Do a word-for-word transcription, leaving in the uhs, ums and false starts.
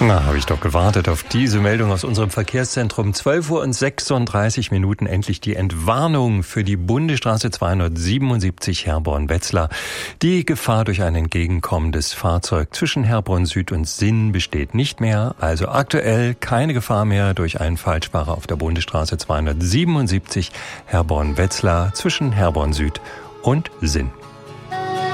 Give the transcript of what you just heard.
Na, habe ich doch gewartet auf diese Meldung aus unserem Verkehrszentrum. zwölf Uhr und sechsunddreißig Minuten, endlich die Entwarnung für die Bundesstraße zweihundertsiebenundsiebzig Herborn-Wetzlar. Die Gefahr durch ein entgegenkommendes Fahrzeug zwischen Herborn Süd und Sinn besteht nicht mehr. Also aktuell keine Gefahr mehr durch einen Falschfahrer auf der Bundesstraße zweihundertsiebenundsiebzig Herborn-Wetzlar zwischen Herborn Süd und Sinn.